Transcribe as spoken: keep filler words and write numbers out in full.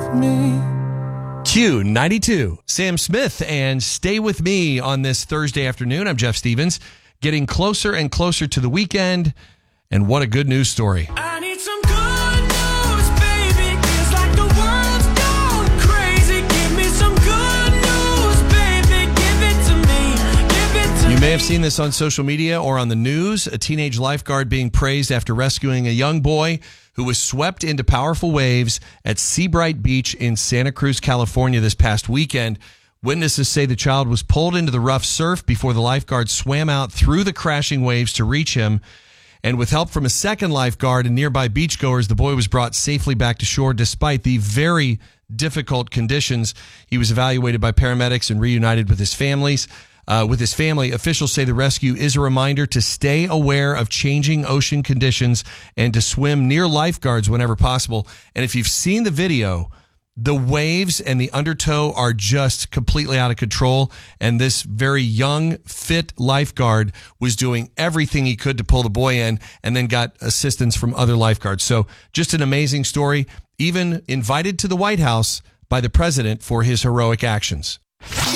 with me. Q ninety-two, Sam Smith, and Stay With Me on this Thursday afternoon. I'm Jeff Stevens, getting closer and closer to the weekend, and what a good news story. I need some good news, baby. Feels like the world's gone crazy. Give me some good news, baby. Give it to me. Give it to me. You may have seen this on social media or on the news. A teenage lifeguard being praised after rescuing a young boy who was swept into powerful waves at Seabright Beach in Santa Cruz, California this past weekend. Witnesses say the child was pulled into the rough surf before the lifeguard swam out through the crashing waves to reach him. And with help from a second lifeguard and nearby beachgoers, the boy was brought safely back to shore despite the very difficult conditions. He was evaluated by paramedics and reunited with his families. Uh, with his family, officials say the rescue is a reminder to stay aware of changing ocean conditions and to swim near lifeguards whenever possible. And if you've seen the video, the waves and the undertow are just completely out of control. And this very young, fit lifeguard was doing everything he could to pull the boy in and then got assistance from other lifeguards. So just an amazing story, even invited to the White House by the president for his heroic actions.